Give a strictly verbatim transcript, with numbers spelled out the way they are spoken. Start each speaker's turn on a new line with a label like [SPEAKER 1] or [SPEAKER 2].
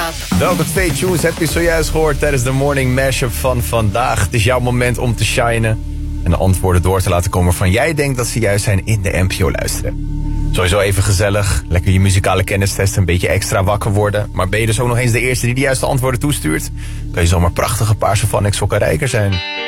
[SPEAKER 1] Mashup.
[SPEAKER 2] Welke twee tunes heb je zojuist gehoord tijdens de morning mashup van vandaag? Het is jouw moment om te shinen en de antwoorden door te laten komen van jij denkt dat ze juist zijn in de N P O luisteren. Sowieso even gezellig, lekker je muzikale kennis testen, een beetje extra wakker worden. Maar ben je dus ook nog eens de eerste die de juiste antwoorden toestuurt? Kan je zomaar prachtige paarse Van X sokken rijker zijn.